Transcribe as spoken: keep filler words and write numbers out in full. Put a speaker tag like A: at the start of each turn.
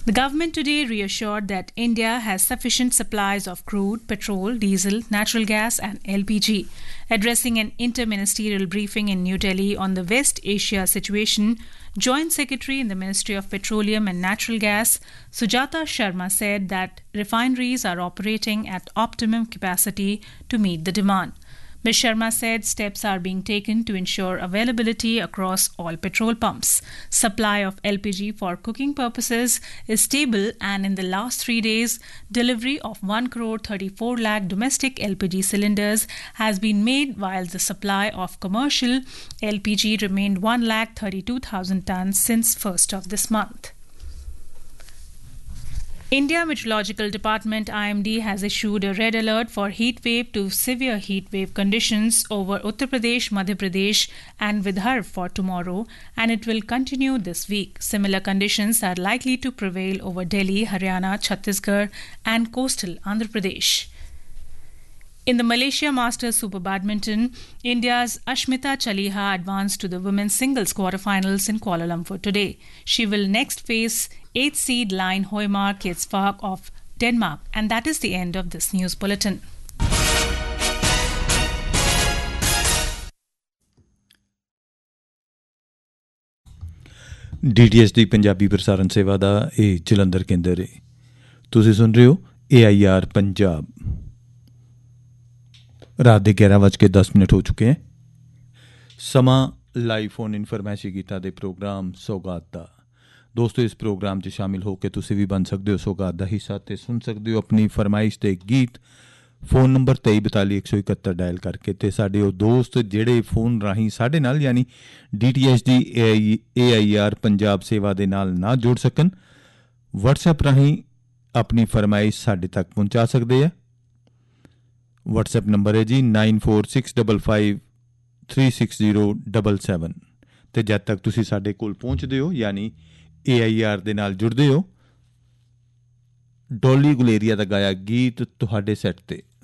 A: The government today reassured that India has sufficient supplies of crude, petrol, diesel, natural gas and L P G. Addressing an inter-ministerial briefing in New Delhi on the West Asia situation, Joint Secretary in the Ministry of Petroleum and Natural Gas, Sujata Sharma, said that refineries are operating at optimum capacity to meet the demand. Miz Sharma said steps are being taken to ensure availability across all petrol pumps. Supply of L P G for cooking purposes is stable, and in the last three days, delivery of one crore thirty-four lakh domestic L P G cylinders has been made, while the supply of commercial L P G remained one lakh thirty-two thousand tons since first of this month. India Meteorological Department I M D has issued a red alert for heat wave to severe heat wave conditions over Uttar Pradesh, Madhya Pradesh and Vidarbha for tomorrow, and it will continue this week. Similar conditions are likely to prevail over Delhi, Haryana, Chhattisgarh and coastal Andhra Pradesh. In the Malaysia Masters Super Badminton, India's Ashmita Chaliha advanced to the women's singles quarterfinals in Kuala Lumpur today. She will next face eighth seed Line Hoymar Ketsvak of Denmark. And that is the end of this news bulletin.
B: D T S ਦੀ ਪੰਜਾਬੀ ਪ੍ਰਸਾਰਣ ਸੇਵਾ ਦਾ ਇਹ ਜਲੰਧਰ ਕੇਂਦਰ ਹੈ। ਤੁਸੀਂ ਸੁਣ ਰਹੇ ਹੋ ਏ I R Punjab. ਰਾਤ ਦੇ ਗਿਆਰਾਂ ਵੱਜ ਕੇ ਦਸ ਮਿੰਟ ਹੋ ਚੁੱਕੇ ਹੈ। ਸਮਾਂ ਲਾਈਵ ਫੋਨ ਇਨ ਫਰਮਾਇਸ਼ੀ ਗੀਤਾਂ ਦੇ ਪ੍ਰੋਗਰਾਮ ਸੌਗਾਤ ਦਾ। ਦੋਸਤੋ, ਇਸ ਪ੍ਰੋਗਰਾਮ 'ਚ ਸ਼ਾਮਿਲ ਹੋ ਕੇ ਤੁਸੀਂ ਵੀ ਬਣ ਸਕਦੇ ਹੋ ਸੌਗਾਤ ਦਾ ਹਿੱਸਾ ਅਤੇ ਸੁਣ ਸਕਦੇ ਹੋ ਆਪਣੀ ਫਰਮਾਇਸ਼ ਦੇ ਗੀਤ ਫੋਨ ਨੰਬਰ ਤੇਈ ਬਤਾਲੀ ਇੱਕ ਸੌ ਇਕਹੱਤਰ ਡਾਇਲ ਕਰਕੇ। ਅਤੇ ਸਾਡੇ ਉਹ ਦੋਸਤ ਜਿਹੜੇ ਫੋਨ ਰਾਹੀਂ ਸਾਡੇ ਨਾਲ ਯਾਨੀ D T S the A I A I R Punjab ਸੇਵਾ ਦੇ ਨਾਲ ਨਾ ਜੁੜ ਸਕਣ, ਵਟਸਐਪ ਰਾਹੀਂ ਆਪਣੀ ਫਰਮਾਇਸ਼ ਸਾਡੇ ਤੱਕ ਪਹੁੰਚਾ ਸਕਦੇ ਆ। ਵਟਸਐਪ ਨੰਬਰ ਹੈ ਜੀ nine four six double five three six zero double seven. ਅਤੇ ਜਦ ਤੱਕ ਤੁਸੀਂ ਸਾਡੇ ਕੋਲ ਪਹੁੰਚਦੇ ਹੋ ਯਾਨੀ ਏ ਆਈ ਆਰ ਦੇ ਨਾਲ ਜੁੜਦੇ ਹੋ, ਡੋਲੀ ਗੁਲੇਰੀਆ ਦਾ ਗਾਇਆ ਗੀਤ ਤੁਹਾਡੇ ਸੈੱਟ 'ਤੇ।